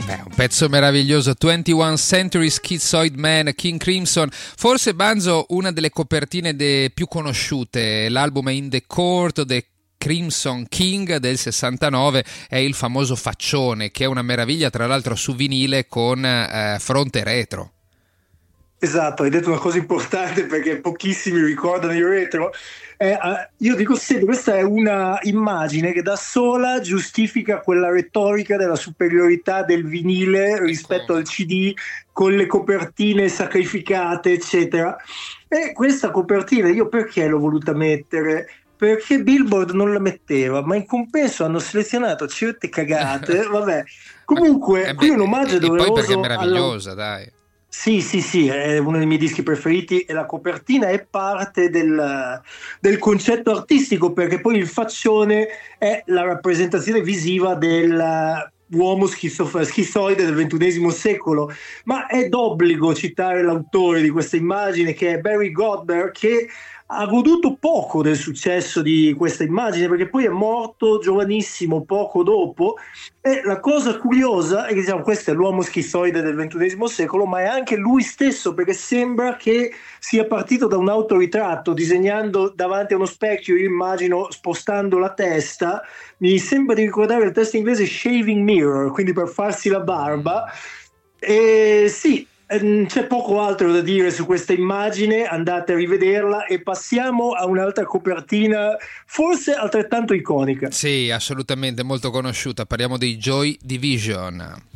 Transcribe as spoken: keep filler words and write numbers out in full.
Beh, un pezzo meraviglioso, ventuno Century Schizoid Man, King Crimson, forse Banzo una delle copertine de più conosciute, l'album è In the Court of the Crimson King del sessantanove, è il famoso faccione che è una meraviglia, tra l'altro su vinile con eh, fronte retro. Esatto, hai detto una cosa importante perché pochissimi ricordano il retro. Eh, eh, io dico sempre, questa è una immagine che da sola giustifica quella retorica della superiorità del vinile rispetto al C D, con le copertine sacrificate, eccetera. E questa copertina io perché l'ho voluta mettere? Perché Billboard non la metteva, ma in compenso hanno selezionato certe cagate. Vabbè, comunque, eh beh, qui un omaggio e, doveroso. E poi perché è meravigliosa, alla... dai. Sì, sì, sì, è uno dei miei dischi preferiti e la copertina è parte del, del concetto artistico, perché poi il faccione è la rappresentazione visiva dell'uomo schizo- schizoide del ventunesimo secolo, ma è d'obbligo citare l'autore di questa immagine, che è Barry Goldberg, che ha goduto poco del successo di questa immagine perché poi è morto giovanissimo poco dopo. E la cosa curiosa è che, diciamo, questo è l'uomo schizoide del ventunesimo secolo, ma è anche lui stesso, perché sembra che sia partito da un autoritratto, disegnando davanti a uno specchio, io immagino spostando la testa, mi sembra di ricordare il testo inglese shaving mirror, quindi per farsi la barba. E sì, c'è poco altro da dire su questa immagine, andate a rivederla e passiamo a un'altra copertina forse altrettanto iconica. Sì, assolutamente, molto conosciuta, parliamo dei Joy Division.